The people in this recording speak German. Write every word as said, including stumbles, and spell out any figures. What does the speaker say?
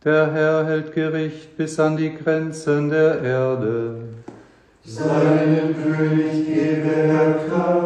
Der Herr hält Gericht bis an die Grenzen der Erde. Seinem König gebe er Kraft